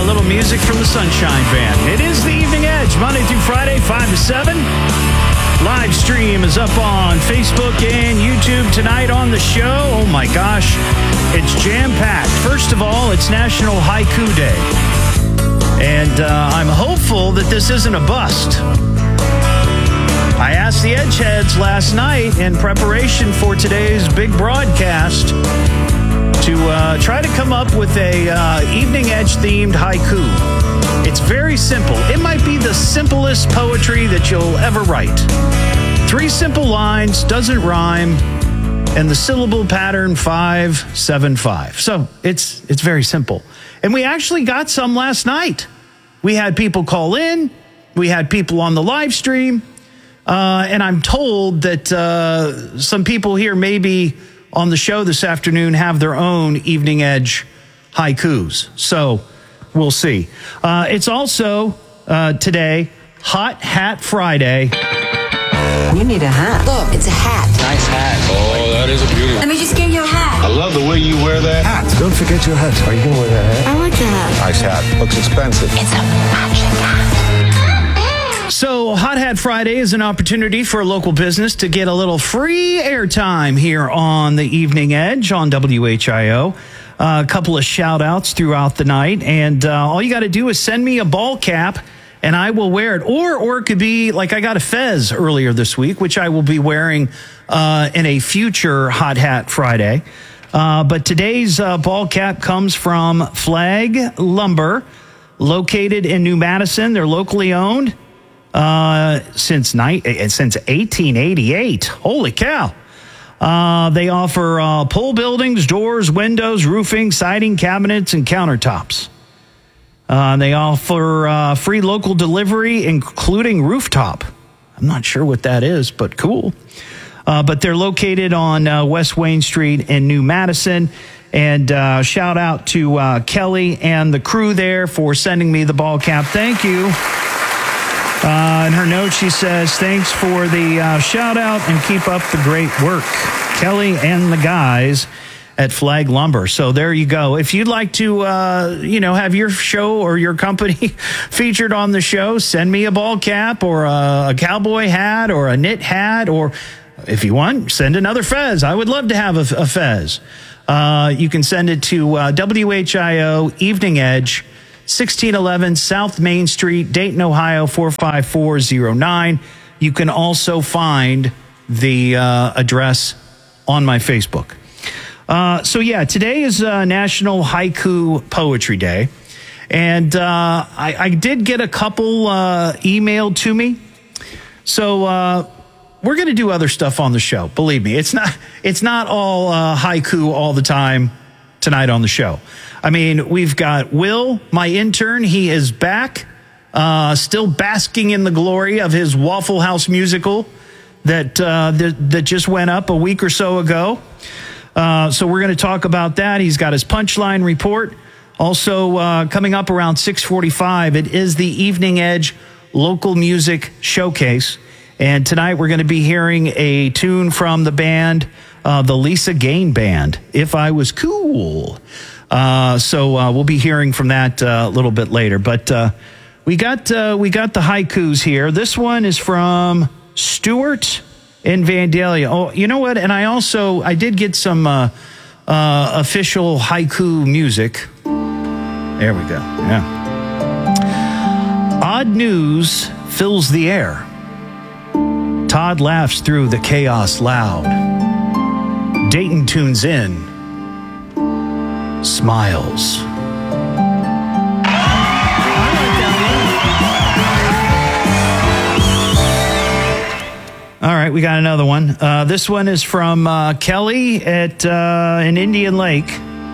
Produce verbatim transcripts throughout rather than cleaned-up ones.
little music from the Sunshine Band. It is the Evening Edge, Monday through Friday, five to seven. Live stream is up on Facebook and YouTube tonight on the show. Oh my gosh, it's jam-packed. First of all, it's National Haiku Day. And uh, I'm hopeful that this isn't a bust. I asked the Edgeheads last night in preparation for today's big broadcast to uh, try to come up with a uh, Evening Edge-themed haiku. It's very simple. It might be the simplest poetry that you'll ever write. Three simple lines, doesn't rhyme, and the syllable pattern five seven five. So it's it's very simple. And we actually got some last night. We had people call in. We had people on the live stream. Uh, and I'm told that uh, some people here maybe on the show this afternoon have their own Evening Edge haikus. So we'll see. Uh, it's also uh, today Hot Hat Friday. You need a hat. Look, it's a hat. Nice hat. Oh, that is a beauty. Let me just get you a hat. I love the way you wear that hat. Don't forget your hat. Are you going to wear that hat? I like the hat. Nice hat. Looks expensive. It's a magic hat. So Hot Hat Friday is an opportunity for a local business to get a little free airtime here on the Evening Edge on W H I O. Uh, a couple of shout outs throughout the night. And uh, all you got to do is send me a ball cap and I will wear it. Or or it could be like I got a fez earlier this week, which I will be wearing uh, in a future Hot Hat Friday. Uh, but today's uh, ball cap comes from Flag Lumber, located in New Madison. They're locally owned uh, since ni- since eighteen eighty-eight. Holy cow. Uh, they offer uh, pole buildings, doors, windows, roofing, siding, cabinets, and countertops. Uh, they offer uh, free local delivery, including rooftop. I'm not sure what that is, but cool. Uh, but they're located on uh, West Wayne Street in New Madison. And uh, shout out to uh, Kelly and the crew there for sending me the ball cap. Thank you. Uh, in her note, she says, thanks for the uh, shout out and keep up the great work. Kelly and the guys at Flag Lumber. So there you go. If you'd like to, uh, you know, have your show or your company featured on the show, send me a ball cap or a, a cowboy hat or a knit hat, or if you want, send another fez. I would love to have a, a fez. Uh, you can send it to uh, W H I O Evening Edge, sixteen eleven South Main Street, Dayton, Ohio, four five four zero nine. You can also find the uh, address on my Facebook. Uh, so, yeah, today is uh, National Haiku Poetry Day. And uh, I, I did get a couple uh, emailed to me. So uh, we're going to do other stuff on the show. Believe me, it's not, it's not all uh, haiku all the time tonight on the show. I mean, we've got Will, my intern. He is back, uh, still basking in the glory of his Waffle House musical that, uh, that, that just went up a week or so ago. Uh, so we're going to talk about that. He's got his punchline report. Also, uh, coming up around six forty-five, it is the Evening Edge Local Music Showcase. And tonight we're going to be hearing a tune from the band, uh, the Lisa Gain Band, If I Was Cool. Uh, so uh, we'll be hearing from that uh, a little bit later. But uh, we got uh, we got the haikus here. This one is from Stuart in Vandalia. Oh, you know what? And I also, I did get some uh, uh, official haiku music. There we go. Yeah. Odd news fills the air. Todd laughs through the chaos loud. Dayton tunes in. Smiles. All right, we got another one. Uh, this one is from uh, Kelly at uh, in Indian Lake.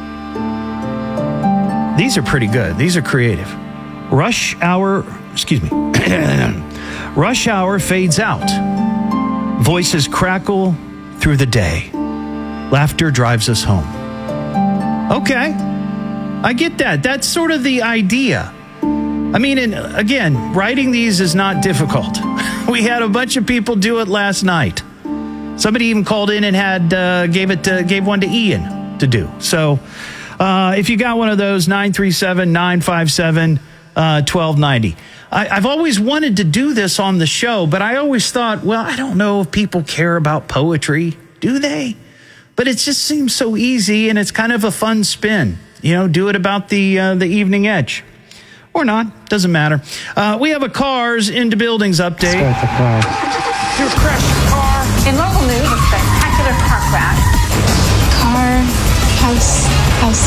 These are pretty good. These are creative. Rush hour, excuse me. Rush hour fades out. Voices crackle through the day. Laughter drives us home. Okay, I get that. That's sort of the idea. I mean, and again, writing these is not difficult. We had a bunch of people do it last night. Somebody even called in and had uh, gave it to, gave one to Ian to do. So Uh, if you got one of those, nine three seven, nine five seven, twelve ninety. I, I've always wanted to do this on the show, but I always thought, well, I don't know if people care about poetry. Do they? But it just seems so easy, and it's kind of a fun spin. You know, do it about the uh, the Evening Edge. Or not. Doesn't matter. Uh, we have a Cars into Buildings update. Start the car. You crashed your car. In local news, a spectacular car crash. Car, house, house,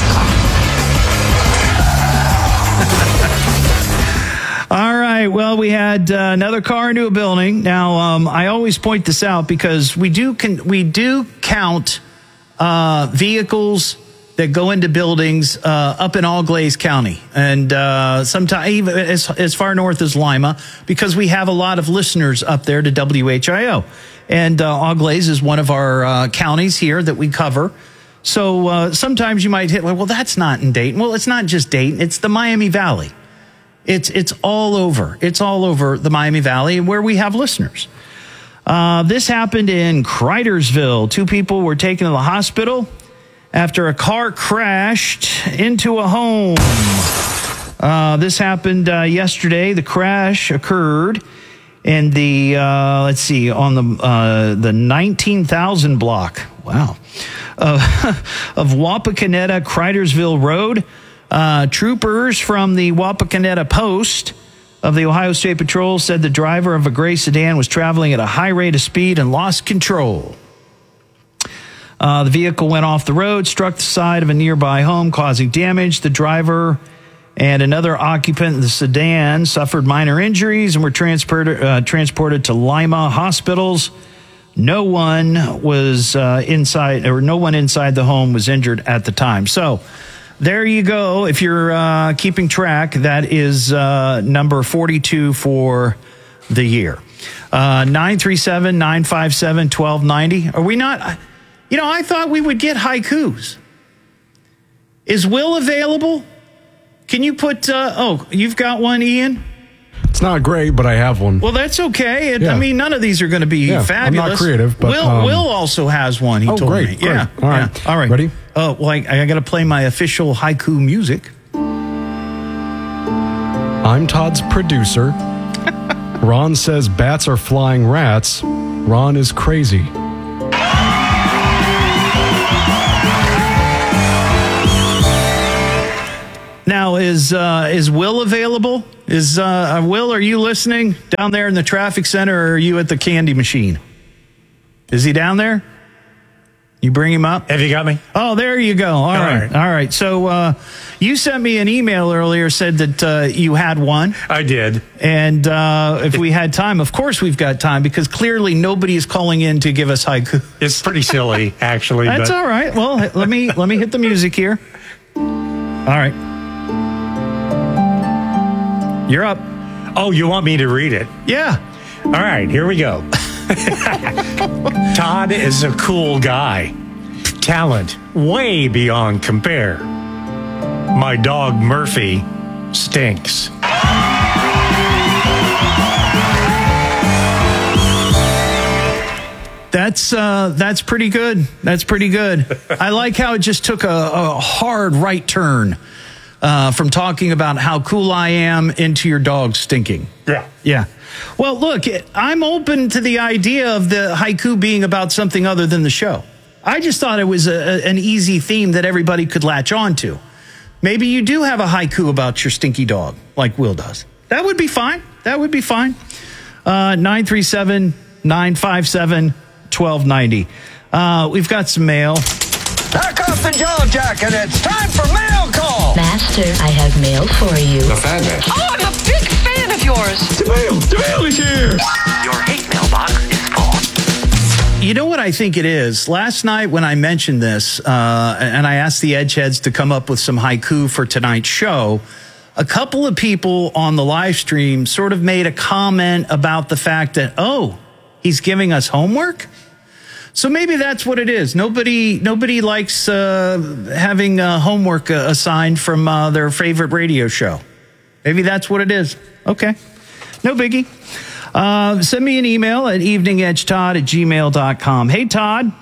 car. All right. Well, we had uh, another car into a building. Now, um, I always point this out because we do con- we do count uh, vehicles that go into buildings uh, up in Auglaize County, and uh, sometimes even as, as far north as Lima, because we have a lot of listeners up there to W H I O. And uh, Auglaize is one of our uh, counties here that we cover. So uh, sometimes you might hit, well, that's not in Dayton. Well, it's not just Dayton. It's the Miami Valley. It's it's all over. It's all over the Miami Valley where we have listeners. Uh, this happened in Cridersville. Two people were taken to the hospital after a car crashed into a home. Uh, this happened uh, yesterday. The crash occurred in the, uh, let's see, on the uh, the nineteen thousand block. Wow. Uh, of Wapakoneta Cridersville Road. Uh, troopers from the Wapakoneta Post of the Ohio State Patrol said the driver of a gray sedan was traveling at a high rate of speed and lost control. Uh, the vehicle went off the road, struck the side of a nearby home, causing damage. The driver and another occupant of the sedan suffered minor injuries and were transported uh, transported to Lima hospitals. No one was uh, inside, or no one inside the home was injured at the time. So there you go. If you're uh, keeping track, that is uh, number forty-two for the year. Uh, nine three seven, nine five seven, one two nine zero. Are we not? You know, I thought we would get haikus. Is Will available? Can you put, uh, oh, you've got one, Ian? It's not great, but I have one. Well, that's okay. It, Yeah. I mean, none of these are going to be Yeah, I'm fabulous. not creative, but, Will, um, Will also has one, he Oh, told great, me. great. Yeah. All right. Yeah. All right. Ready? Oh, well, I, I got to play my official haiku music. I'm Todd's producer. Ron says bats are flying rats. Ron is crazy. Now, is uh, is Will available? Is uh, Will, are you listening down there in the traffic center, or are you at the candy machine? Is he down there? You bring him up? Have you got me? Oh, there you go. All, All right. right. All right. So uh, you sent me an email earlier, said that uh, you had one. I did. And uh, if we had time, of course we've got time, because clearly nobody is calling in to give us haiku. It's pretty silly, actually. That's but all right. Well, let me let me hit the music here. All right. You're up. Oh, you want me to read it? Yeah. All right, here we go. Todd is a cool guy. Talent way beyond compare. My dog Murphy stinks. That's uh, that's pretty good. That's pretty good. I like how it just took a, a hard right turn uh, from talking about how cool I am into your dog stinking. Yeah. Yeah. Well, look, I'm open to the idea of the haiku being about something other than the show. I just thought it was a, an easy theme that everybody could latch on to. Maybe you do have a haiku about your stinky dog, like Will does. That would be fine. That would be fine. Uh, nine three seven, nine five seven, one two nine zero. Uh, we've got some mail. Pack up the jaw jacket. It's time for mail call. Master, I have mail for you. The fan man. Oh, I'm a big fan of yours. The mail. The mail is here. Your hate mailbox is full. You know what I think it is? Last night when I mentioned this, uh, and I asked the Edgeheads to come up with some haiku for tonight's show, a couple of people on the live stream sort of made a comment about the fact that, oh, he's giving us homework? So maybe that's what it is. Nobody nobody likes uh, having uh, homework uh, assigned from uh, their favorite radio show. Maybe that's what it is. Okay. No biggie. Uh, send me an email at eveningedgetodd at gmail dot com. Hey, Todd,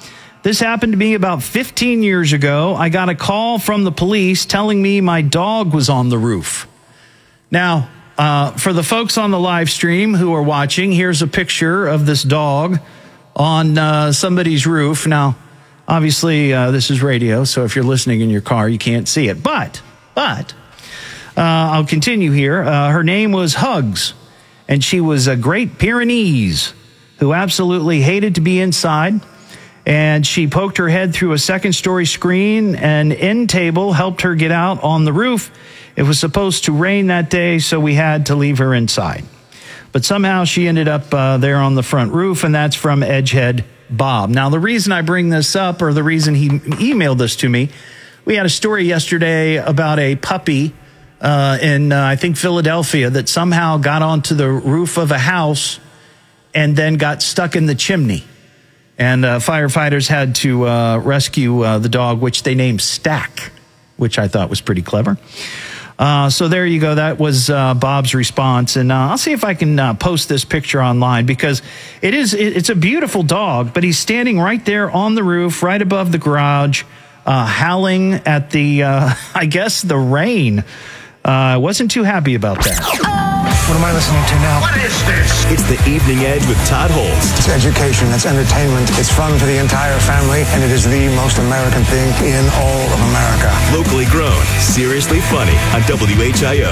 This happened to me about fifteen years ago. I got a call from the police telling me my dog was on the roof. Now, uh, for the folks on the live stream who are watching, here's a picture of this dog on uh, somebody's roof. Now, obviously, uh, this is radio, so if you're listening in your car, you can't see it. But, but, uh, I'll continue here. Uh, her name was Hugs, and she was a Great Pyrenees who absolutely hated to be inside. And she poked her head through a second-story screen. An end table helped her get out on the roof. It was supposed to rain that day, so we had to leave her inside. But somehow she ended up uh, there on the front roof, and that's from Edgehead Bob. Now, the reason I bring this up, or the reason he emailed this to me, we had a story yesterday about a puppy uh, in, uh, I think, Philadelphia that somehow got onto the roof of a house and then got stuck in the chimney. And uh, firefighters had to uh, rescue uh, the dog, which they named Stack, which I thought was pretty clever. Uh, so there you go. That was uh, Bob's response. And uh, I'll see if I can uh, post this picture online, because it is, it, it's a beautiful dog, but he's standing right there on the roof, right above the garage, uh, howling at the, uh, I guess, the rain. I uh, wasn't too happy about that. What am I listening to now? What is this? It's the Evening Edge with Todd Holst. It's education, it's entertainment, it's fun for the entire family, and it is the most American thing in all of America. Locally grown, seriously funny on W H I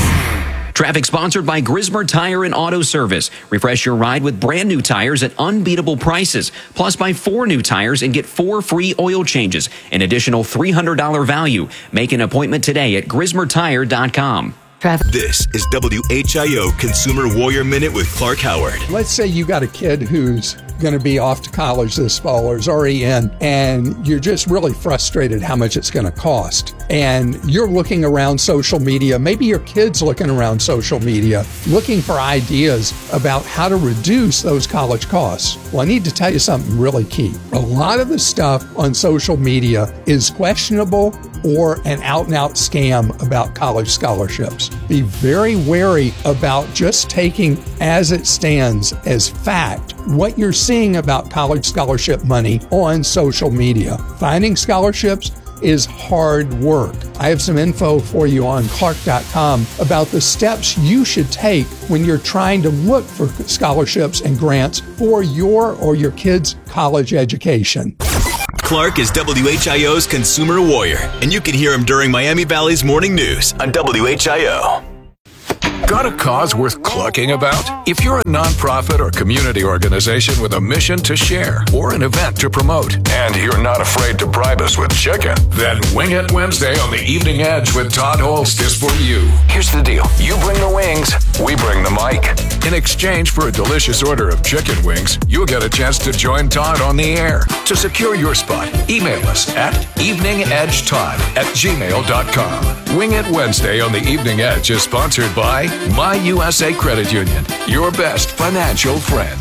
O. Traffic sponsored by Grismer Tire and Auto Service. Refresh your ride with brand new tires at unbeatable prices. Plus, buy four new tires and get four free oil changes. An additional three hundred dollars value. Make an appointment today at grismer tire dot com. This is W H I O Consumer Warrior Minute with Clark Howard. Let's say you got a kid who's going to be off to college this fall or is already in, and you're just really frustrated how much it's going to cost. And you're looking around social media, maybe your kid's looking around social media, looking for ideas about how to reduce those college costs. Well, I need to tell you something really key. A lot of the stuff on social media is questionable or an out-and-out scam about college scholarships. Be very wary about just taking as it stands as fact what you're seeing about college scholarship money on social media. Finding scholarships is hard work. I have some info for you on clark dot com about the steps you should take when you're trying to look for scholarships and grants for your or your kid's college education. Clark is W H I O's Consumer Warrior, and you can hear him during Miami Valley's Morning News on W H I O. Got a cause worth clucking about? If you're a nonprofit or community organization with a mission to share or an event to promote, and you're not afraid to bribe us with chicken, then Wing It Wednesday on the Evening Edge with Todd Holst is for you. Here's the deal. You bring the wings, we bring the mic. In exchange for a delicious order of chicken wings, you'll get a chance to join Todd on the air. To secure your spot, email us at eveningedgetodd at gmail dot com. Wing It Wednesday on the Evening Edge is sponsored by My U S A Credit Union, your best financial friend.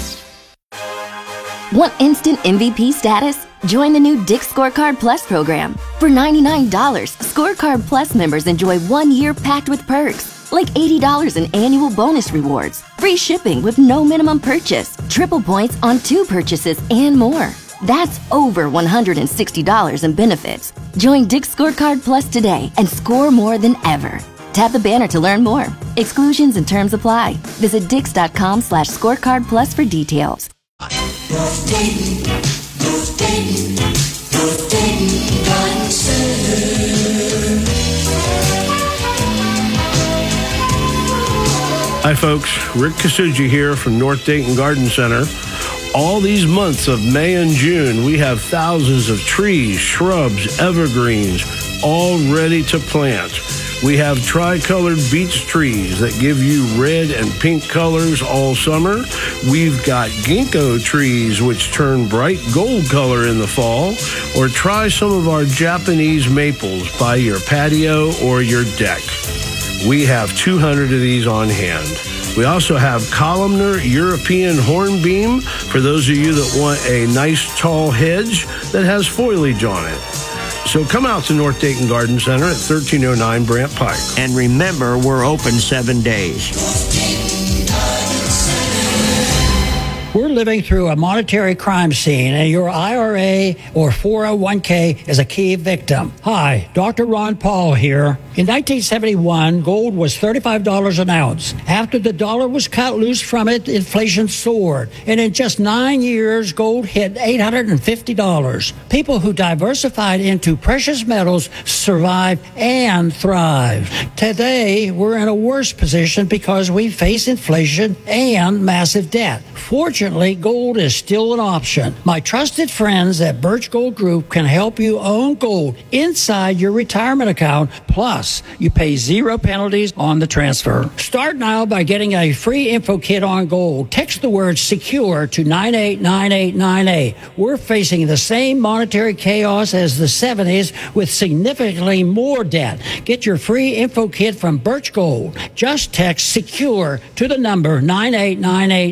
Want instant M V P status? Join the new Dick's Scorecard Plus program. For ninety-nine dollars, Scorecard Plus members enjoy one year packed with perks, like eighty dollars in annual bonus rewards, free shipping with no minimum purchase, triple points on two purchases, and more. That's over one hundred sixty dollars in benefits. Join Dick's Scorecard Plus today and score more than ever. Tap the banner to learn more. Exclusions and terms apply. Visit dix.com slash scorecard plus for details. North Dayton, North Dayton, North Dayton Garden Center. Hi folks, Rick Kasuji here from North Dayton Garden Center. All these months of May and June, we have thousands of trees, shrubs, evergreens, all ready to plant. We have tricolored beech trees that give you red and pink colors all summer. We've got ginkgo trees which turn bright gold color in the fall. Or try some of our Japanese maples by your patio or your deck. We have two hundred of these on hand. We also have columnar European hornbeam for those of you that want a nice tall hedge that has foliage on it. So come out to North Dayton Garden Center at thirteen oh nine Brant Pike. And remember, we're open seven days. We're living through a monetary crime scene and your I R A or four oh one k is a key victim. Hi, Doctor Ron Paul here. In nineteen seventy-one, gold was thirty-five dollars an ounce. After the dollar was cut loose from it, inflation soared. And in just nine years, gold hit eight hundred fifty dollars. People who diversified into precious metals survived and thrived. Today, we're in a worse position because we face inflation and massive debt. Fortunately, gold is still an option. My trusted friends at Birch Gold Group can help you own gold inside your retirement account. Plus, you pay zero penalties on the transfer. Start now by getting a free info kit on gold. Text the word SECURE to nine eight nine eight nine eight. We're facing the same monetary chaos as the seventies with significantly more debt. Get your free info kit from Birch Gold. Just text SECURE to the number nine eight nine eight